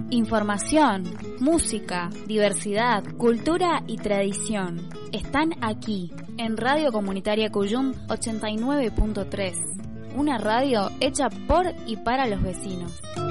Información, música, diversidad, cultura y tradición están aquí, en Radio Comunitaria Cuyum 89.3, una radio hecha por y para los vecinos.